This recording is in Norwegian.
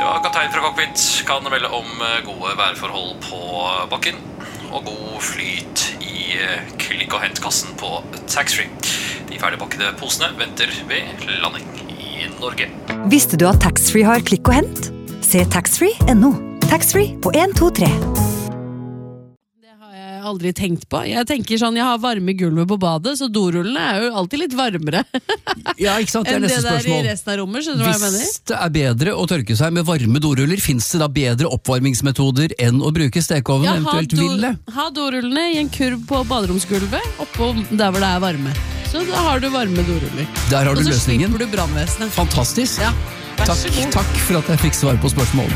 Ja, kaptein fra cockpit kan melde om gode værforhold på bakken og god flyt i klikk- og hentkassen på taxfree. De ferdigpakkede posene venter ved landing i Norge. Visste du at taxfree har klikk og hent? Se taxfree.no. Taxfree på 1, 2, 3. Aldri tenkt på. Jeg tenker sånn, jeg har varme gulvet på badet, så dorullene jo alltid litt varmere. Ja, ikke sant? Det enn neste det der spørsmål. I resten av rommet, skjønner du hva jeg mener? Hvis det bedre å tørke seg med varme doruller, finnes det da bedre oppvarmingsmetoder enn å bruke stekeovnen, eventuelt ville? Ha dorullene I en kurv på baderomsgulvet, oppå der hvor det varme. Så da har du varme doruller. Der har du løsningen. Og så løsningen. slipper du brannvesenet. Fantastisk. Ja, vær så god. Takk for at jeg fikk svar på spørsmålet.